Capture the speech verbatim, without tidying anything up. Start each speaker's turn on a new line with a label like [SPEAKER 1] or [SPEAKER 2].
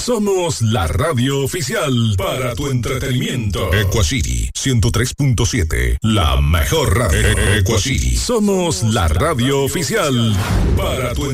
[SPEAKER 1] Somos la radio oficial para tu entretenimiento. Equacity ciento tres punto siete, la mejor radio. Equacity. Somos la radio oficial para tu entretenimiento.